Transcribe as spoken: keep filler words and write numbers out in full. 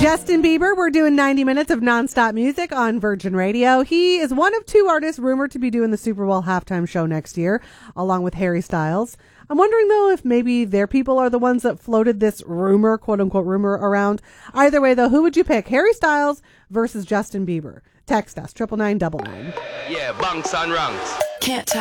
Justin Bieber, we're doing ninety minutes of nonstop music on Virgin Radio. He is one of two artists rumored to be doing the Super Bowl halftime show next year, along with Harry Styles. I'm wondering, though, if maybe their people are the ones that floated this rumor, quote-unquote rumor, around. Either way, though, who would you pick, Harry Styles versus Justin Bieber? Text us, triple nine double nine. Yeah, bunks and ranks. Can't tell.